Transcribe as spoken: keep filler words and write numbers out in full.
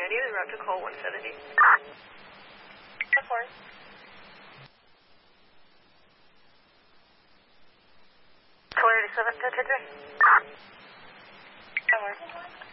ninety, route to call one seventy. Report. Call eighty-seven, ten ten three. Report.